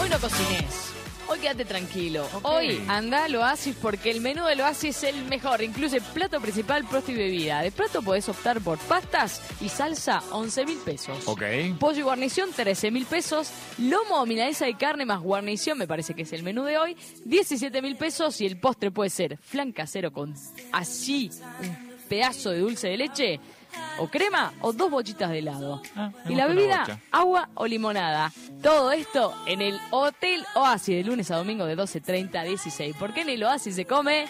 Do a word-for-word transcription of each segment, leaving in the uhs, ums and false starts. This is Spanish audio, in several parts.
Hoy no cocines. Hoy quédate tranquilo. Okay. Hoy anda al Oasis porque el menú del Oasis es el mejor. Incluye plato principal, postre y bebida. De plato podés optar por pastas y salsa, once mil pesos. Ok. Pollo y guarnición, trece mil pesos. Lomo o milanesa de carne más guarnición, me parece que es el menú de hoy, diecisiete mil pesos. Y el postre puede ser flan casero con así un pedazo de dulce de leche, o crema, o dos bochitas de helado. Ah, y la me gusta una bebida, bocha. agua o limonada. Todo esto en el Hotel Oasis, de lunes a domingo de doce treinta a dieciséis. Porque en el Oasis se come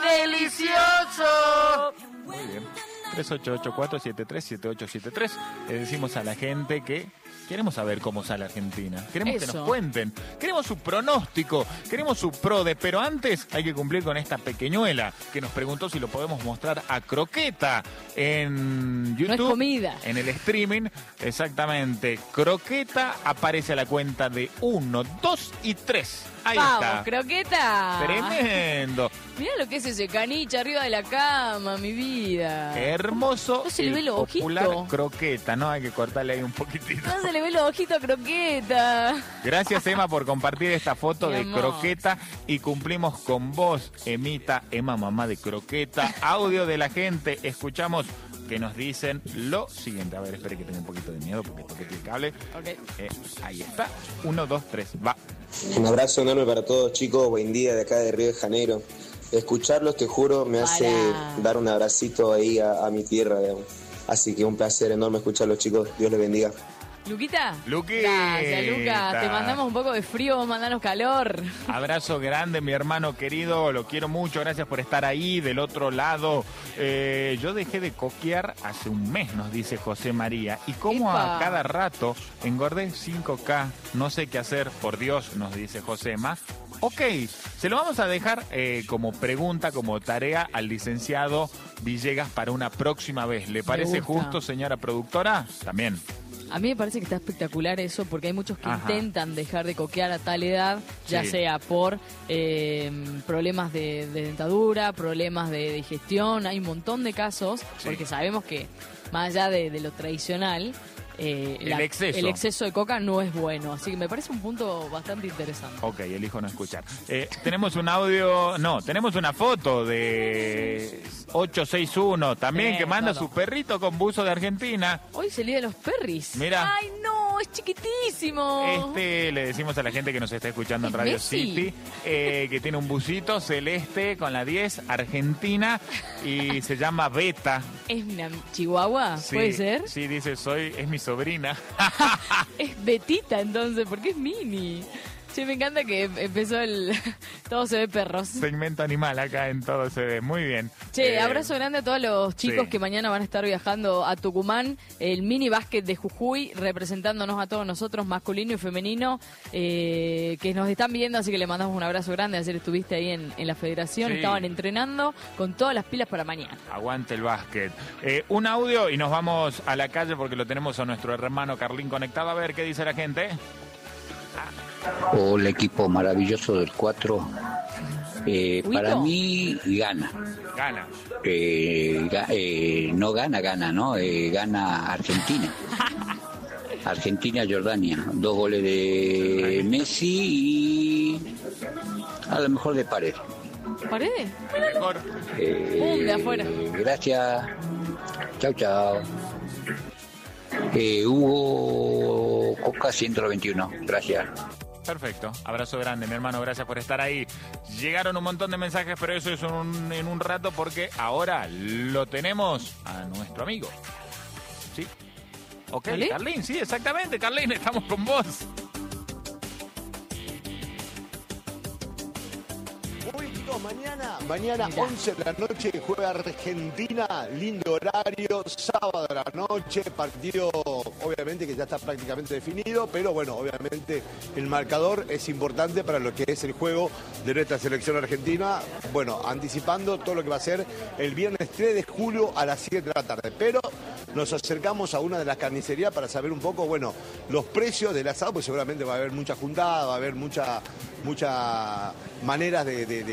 ¡delicioso! Muy bien. tres ocho ocho cuatro siete tres siete ocho siete tres. Le decimos a la gente que queremos saber cómo sale Argentina. Queremos Eso. que nos cuenten. Queremos su pronóstico. Queremos su prode. Pero antes hay que cumplir con esta pequeñuela que nos preguntó si lo podemos mostrar a Croqueta en YouTube. No es comida. En el streaming. Exactamente. Croqueta aparece a la cuenta de uno, dos y tres. Ahí ¡vamos, está. Croqueta! Tremendo. Mirá lo que es ese caniche arriba de la cama, mi vida. Hermoso. No se le el ve los popular ojitos. Croqueta, ¿no? Hay que cortarle ahí un poquitito. No se le ve los ojitos a Croqueta. Gracias, Emma, por compartir esta foto Mi de amor. Croqueta. Y cumplimos con vos, Emita, Emma, mamá de Croqueta. Audio de la gente. Escuchamos que nos dicen lo siguiente. A ver, espere que tenga un poquito de miedo porque toqué el cable. Ok. Eh, ahí está. Uno, dos, tres. Va. Un abrazo enorme para todos, chicos. Buen día de acá de Río de Janeiro. Escucharlos, te juro, me hace Para. dar un abracito ahí a, a mi tierra, digamos. Así que un placer enorme escucharlos, chicos. Dios les bendiga. ¿Luquita? Luquita. Gracias, Luca. Te mandamos un poco de frío, vos mandanos calor. Abrazo grande, mi hermano querido, lo quiero mucho, gracias por estar ahí del otro lado. Eh, yo dejé de coquear hace un mes, nos dice José María, y como Epa. a cada rato engordé cinco K, no sé qué hacer, por Dios, nos dice Josema. Ok, se lo vamos a dejar eh, como pregunta, como tarea al licenciado Villegas para una próxima vez. ¿Le parece gusta. justo, señora productora? También. A mí me parece que está espectacular eso, porque hay muchos que Ajá. intentan dejar de coquear a tal edad, ya Sí. sea por eh, problemas de, de dentadura, problemas de digestión, hay un montón de casos, Sí. porque sabemos que más allá de, de lo tradicional, eh, El exceso. el exceso de coca no es bueno, así que me parece un punto bastante interesante. Ok, elijo no escuchar. Eh, tenemos un audio, no, tenemos una foto de ocho seis uno también Sí, que manda todo. su perrito con buzo de Argentina. Hoy se lee de los perris. Mira. ¡Ay, no! ¡Es chiquitísimo! Este, le decimos a la gente que nos está escuchando en ¿Es Radio Messi? City, eh, que tiene un busito celeste con la diez, Argentina, y se llama Beta. ¿Es una chihuahua? Sí, ¿Puede ser? Sí, dice, soy, es mi sobrina. Es Betita entonces, porque es mini. Sí, me encanta que empezó el... Todo se ve perros. Segmento animal acá en todo se ve. Muy bien. Che, Eh, abrazo grande a todos los chicos sí. que mañana van a estar viajando a Tucumán, el mini básquet de Jujuy, representándonos a todos nosotros, masculino y femenino, eh, que nos están viendo, así que le mandamos un abrazo grande. Ayer estuviste ahí en, en la federación, Sí. estaban entrenando con todas las pilas para mañana. Aguante el básquet. Eh, un audio y nos vamos a la calle porque lo tenemos a nuestro hermano Carlín conectado. A ver qué dice la gente. O el equipo maravilloso del cuatro, eh, Huito. para mí gana. Gana. Eh, ga- eh, no gana, gana, ¿no? Eh, gana Argentina. Argentina-Jordania. Dos goles de Messi y a lo mejor de Paredes. ¿Paredes? Mejor. Eh, Pum, de afuera. Gracias. Chao, chao. Eh, Hugo Coca ciento veintiuno. Gracias. Perfecto. Abrazo grande, mi hermano. Gracias por estar ahí. Llegaron un montón de mensajes, pero eso es un- en un rato porque ahora lo tenemos a nuestro amigo. ¿Sí? Ok, ¿Carlín? Carlín, sí, exactamente. Carlín, estamos con vos. Muy bien, chicos, mañana, mañana Mirá. once de la noche juega Argentina, lindo horario, sábado de la noche, partido obviamente que ya está prácticamente definido, pero bueno, obviamente el marcador es importante para lo que es el juego de nuestra selección argentina, bueno, anticipando todo lo que va a ser el viernes tres de julio a las siete de la tarde, pero nos acercamos a una de las carnicerías para saber un poco, bueno, los precios del asado, pues seguramente va a haber mucha juntada, va a haber mucha, mucha maneras de, de- de